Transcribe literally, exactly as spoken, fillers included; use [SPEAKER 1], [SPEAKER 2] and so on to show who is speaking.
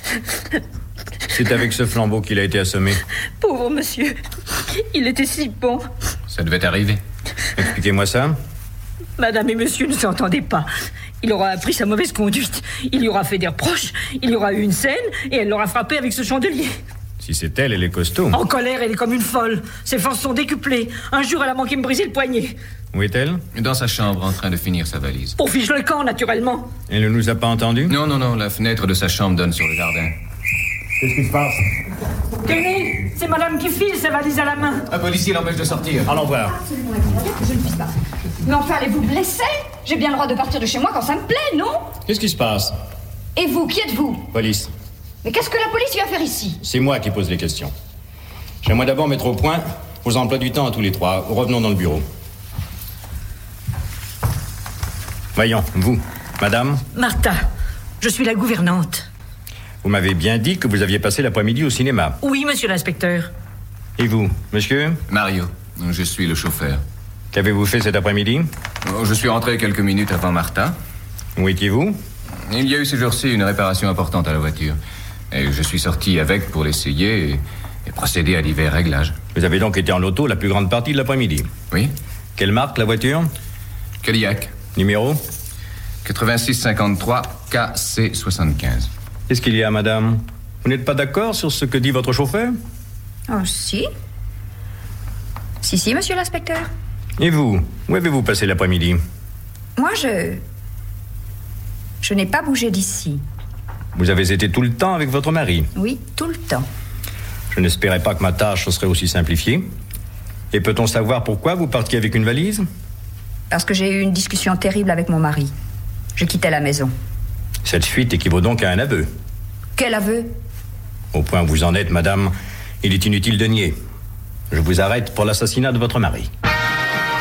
[SPEAKER 1] C'est avec ce flambeau qu'il a été assommé.
[SPEAKER 2] Pauvre monsieur. Il était si bon.
[SPEAKER 3] Ça devait arriver.
[SPEAKER 1] Expliquez-moi ça.
[SPEAKER 2] Madame et monsieur ne s'entendaient pas. Il aura appris sa mauvaise conduite. Il lui aura fait des reproches. Il y aura eu une scène et elle l'aura frappé avec ce chandelier.
[SPEAKER 1] Si c'est elle, elle est costaud.
[SPEAKER 2] En colère, elle est comme une folle. Ses forces sont décuplées. Un jour, elle a manqué me briser le poignet.
[SPEAKER 1] Où est-elle?
[SPEAKER 3] Dans sa chambre, en train de finir sa valise.
[SPEAKER 2] Pour fiche le camp, naturellement.
[SPEAKER 1] Elle ne nous a pas entendus?
[SPEAKER 3] Non, non, non, la fenêtre de sa chambre donne sur le jardin.
[SPEAKER 1] Qu'est-ce qui se passe?
[SPEAKER 2] Tenez, c'est madame qui file sa valise à la main.
[SPEAKER 3] Un policier l'empêche de sortir.
[SPEAKER 1] Allons voir.
[SPEAKER 4] Absolument évident que je ne puisse pas. Mais enfin, allez-vous blesser? J'ai bien le droit de partir de chez moi quand ça me plaît, non?
[SPEAKER 1] Qu'est-ce qui se passe?
[SPEAKER 4] Et vous, qui êtes-vous?
[SPEAKER 1] Police.
[SPEAKER 4] Mais qu'est-ce que la police vient faire ici?
[SPEAKER 1] C'est moi qui pose les questions. J'aimerais d'abord mettre au point vos emplois du temps à tous les trois. Revenons dans le bureau. Voyons, vous, madame,
[SPEAKER 2] Martha, je suis la gouvernante.
[SPEAKER 1] vous m'avez bien dit que vous aviez passé l'après-midi au cinéma.
[SPEAKER 2] Oui, monsieur l'inspecteur.
[SPEAKER 1] Et vous, monsieur?
[SPEAKER 3] Mario, je suis le chauffeur.
[SPEAKER 1] Qu'avez-vous fait cet après-midi?
[SPEAKER 3] Je suis rentré quelques minutes avant Martha.
[SPEAKER 1] Où étiez-vous?
[SPEAKER 3] Il y a eu ces jours-ci une réparation importante à la voiture. Et je suis sorti avec pour l'essayer et, et procéder à divers réglages.
[SPEAKER 1] Vous avez donc été en auto la plus grande partie de l'après-midi.
[SPEAKER 3] Oui.
[SPEAKER 1] Quelle marque, la voiture?
[SPEAKER 3] Cadillac.
[SPEAKER 1] Numéro?
[SPEAKER 3] quatre-vingt-six cinquante-trois K C soixante-quinze.
[SPEAKER 1] Qu'est-ce qu'il y a, madame? Vous n'êtes pas d'accord sur ce que dit votre chauffeur?
[SPEAKER 4] Oh, si. Si, si, monsieur l'inspecteur.
[SPEAKER 1] Et vous? Où avez-vous passé l'après-midi?
[SPEAKER 4] Moi, je... Je n'ai pas bougé d'ici.
[SPEAKER 1] Vous avez été tout le temps avec votre mari?
[SPEAKER 4] Oui, tout le temps.
[SPEAKER 1] Je n'espérais pas que ma tâche serait aussi simplifiée. Et peut-on savoir pourquoi vous partiez avec une valise?
[SPEAKER 4] Parce que j'ai eu une discussion terrible avec mon mari. Je quittais la maison.
[SPEAKER 1] Cette fuite équivaut donc à un aveu.
[SPEAKER 4] Quel aveu?
[SPEAKER 1] Au point où vous en êtes, madame, il est inutile de nier. Je vous arrête pour l'assassinat de votre mari.